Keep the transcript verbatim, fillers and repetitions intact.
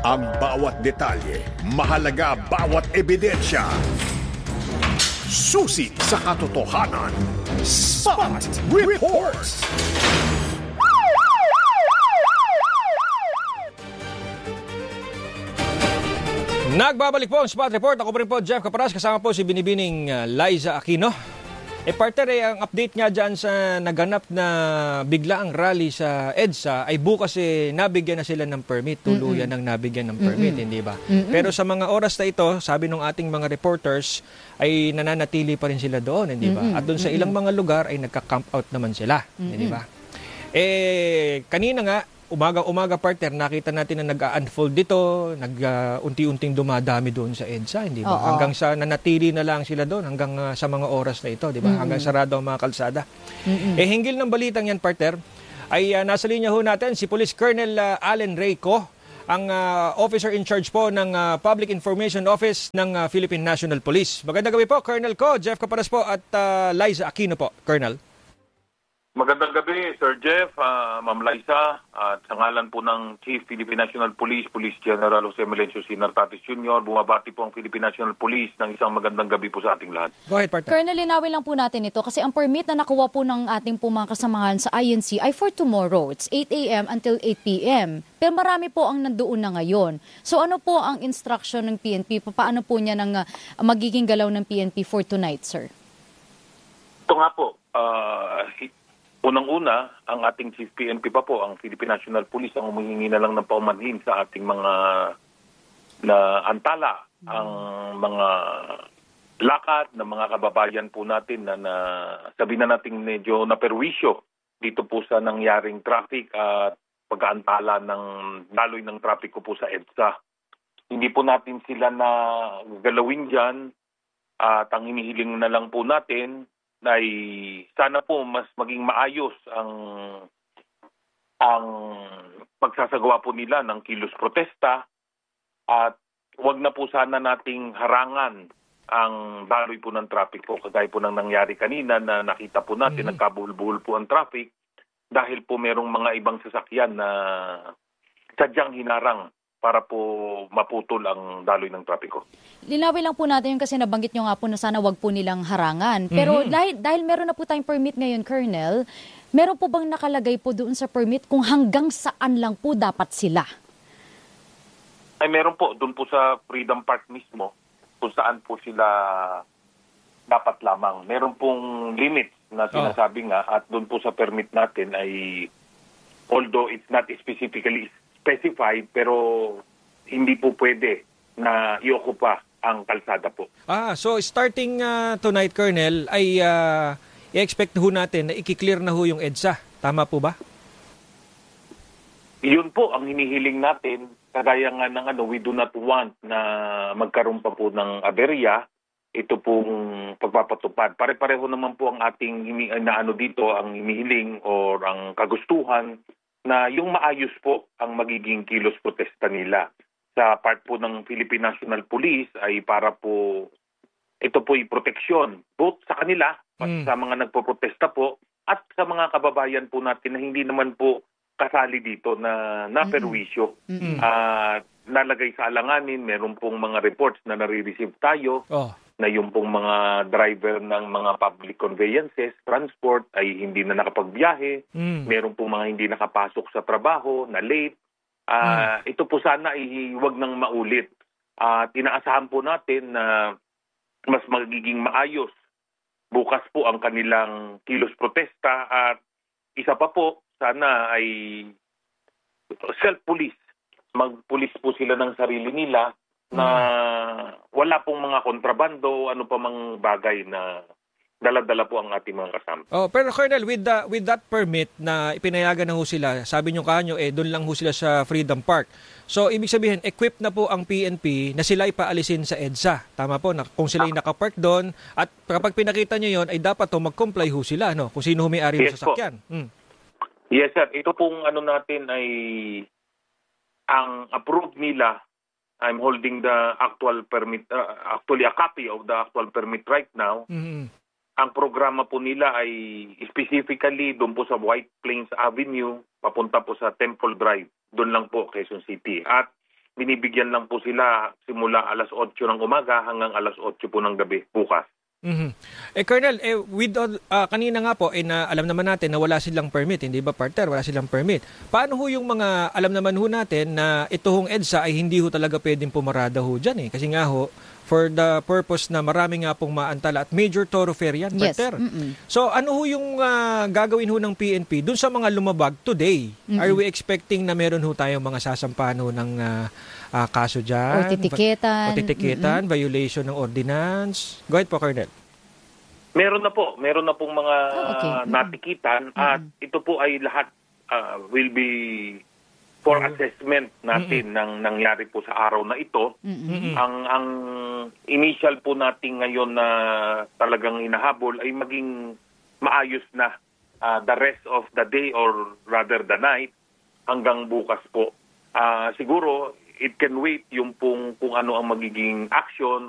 Ang bawat detalye, mahalaga bawat ebidensya. Susi sa katotohanan. Spot Reports! Nagbabalik po ang Spot Report. Ako pa rin po, Jeff Caparas. Kasama po si Binibining uh, Liza Aquino. E partner, eh, ang update nga dyan sa naganap na biglaang rally sa EDSA ay bukas eh, nabigyan na sila ng permit. Tuluyan ng nabigyan ng permit, Mm-mm. hindi ba? Mm-mm. Pero sa mga oras na ito, sabi ng ating mga reporters, ay nananatili pa rin sila doon, hindi ba? Mm-mm. At doon sa ilang mga lugar ay nagka-camp out naman sila, Mm-mm. hindi ba? Eh, kanina nga, umaga-umaga partner, nakita natin na nag-unfold dito, nag-unti-unting dumadami doon sa EDSA, hindi ba? Oo. Hanggang sa nanatili na lang sila doon hanggang uh, sa mga oras na ito, di ba? Mm-hmm. Hanggang sarado ang mga kalsada. Mm-hmm. Eh hinggil ng balitang yan partner, ay uh, nasa linya ho natin si Police Colonel uh, Allen Reyco, ang uh, officer in charge po ng uh, Public Information Office ng uh, Philippine National Police. Magandang gabi po, Colonel ko, Jeff Caparas po at uh, Liza Aquino po, Colonel. Magandang gabi, Sir Jeff, uh, Ma'am Liza, at sa ngalan po ng Chief Philippine National Police, Police General Jose Melencio C. Nartates Junior, bumabati po ang Philippine National Police ng isang magandang gabi po sa ating lahat. Go ahead, partner. Colonel, linawin lang po natin ito kasi ang permit na nakuha po ng ating po mga kasamahan sa I N C ay for tomorrow. It's eight a m until eight p m Pero marami po ang nandoon na ngayon. So ano po ang instruction ng P N P? Paano po niya ng uh, magiging galaw ng P N P for tonight, sir? Ito nga po, uh, unang-una, ang ating Chief P N P pa po, ang Philippine National Police, ang humihingi na lang ng paumanhin sa ating mga na antala, mm. ang mga lakad ng mga kababayan po natin na, na sabi na natin medyo naperwisyo dito po sa nangyaring traffic at pag-aantala ng daloy ng trapiko po sa EDSA. Hindi po natin sila na galawin dyan at ang hinihiling na lang po natin ay sana po mas maging maayos ang ang pagsasagawa po nila ng kilos protesta at wag na po sana nating harangan ang daloy po ng trapiko kagaya po ng nangyari kanina na nakita po natin mm-hmm. nagkabuhol-buhol po ang traffic dahil po merong mga ibang sasakyan na sadyang hinarang para po maputol ang daloy ng trapiko. Linawin lang po natin yun kasi nabanggit nyo nga po na sana wag po nilang harangan. Pero mm-hmm. dahil, dahil meron na po tayong permit ngayon, Colonel, meron po bang nakalagay po doon sa permit kung hanggang saan lang po dapat sila? Ay meron po, doon po sa Freedom Park mismo, kung saan po sila dapat lamang. Meron pong limit na sinasabi oh. nga at doon po sa permit natin ay although it's not specifically specified pero hindi po pwede na i-ocupa ang kalsada po. Ah, so starting uh, tonight, Colonel, ay uh, i-expect ho natin na i-clear na ho yung EDSA. Tama po ba? Yun po ang hinihiling natin. Kagaya nga ng ano, we do not want na magkaroon pa po ng aberya. Ito pong pagpapatupad. Pare-pareho naman po ang ating na ano dito, ang hinihiling or ang kagustuhan na yung maayos po ang magiging kilos protesta nila. Sa part po ng Philippine National Police ay para po, ito po ay proteksyon, both sa kanila, mm. sa mga nagpoprotesta po, at sa mga kababayan po natin na hindi naman po kasali dito na naperwisyo. Mm-hmm. Uh, nalagay sa alanganin, meron pong mga reports na nare-receive tayo, oh. na yung pong mga driver ng mga public conveyances, transport, ay hindi na nakapagbiyahe. Mm. Meron pong mga hindi nakapasok sa trabaho, na late. Uh, mm. Ito po sana ay huwag nang maulit. Uh, tinaasahan po natin na mas magiging maayos bukas po ang kanilang kilos protesta at isa pa po, sana ay self-police. Mag-police po sila ng sarili nila na wala pong mga kontrabando, ano pa mang bagay na dala-dala po ang ating mga kasama. Oh, pero Colonel, with the, with that permit na ipinayagan na ho sila, sabi nyo kanyo, eh, doon lang ho sila sa Freedom Park. So, ibig sabihin, equipped na po ang P N P na sila ipaalisin sa EDSA. Tama po, na, kung sila ay nakapark doon, at kapag pinakita nyo yon ay dapat to mag-comply ho sila, no? Kung sino humiari yes, ng sasakyan. Hmm. Yes, sir. Ito pong ano natin ay ang approved nila. I'm holding the actual permit, uh, actually a copy of the actual permit right now. Mm-hmm. Ang programa po nila ay specifically doon po sa White Plains Avenue, papunta po sa Temple Drive. Doon lang po, Quezon City. At binibigyan lang po sila simula alas otso ng umaga hanggang alas otso po ng gabi bukas. Mhm. Eh Colonel, eh with all, ah, kanina nga po eh, na alam naman natin na wala silang permit, hindi ba partner? Wala silang permit. Paano ho yung mga alam naman ho natin na ito hong EDSA ay hindi ho talaga pwedeng pumarada ho diyan eh kasi nga ho for the purpose na marami nga pong maantala at major thoroughfare yan, Yes. partner. Mm-mm. So ano ho yung ah, gagawin ho ng P N P dun sa mga lumabag today? Are we expecting na meron ho tayong mga sasampahan ho ng ah, ah, kaso dyan? O titiketan. O titiketan, violation ng ordinance? Go ahead po, Colonel. Meron na po, meron na pong mga Oh, okay. Mm-mm. natikitan at ito po ay lahat ah, will be for assessment natin ng nangyari po sa araw na ito. Mm-mm. Ang ang initial po natin ngayon na talagang hinahabol ay maging maayos na ah, the rest of the day or rather the night hanggang bukas po. Ah, siguro it can wait yung pong kung ano ang magiging action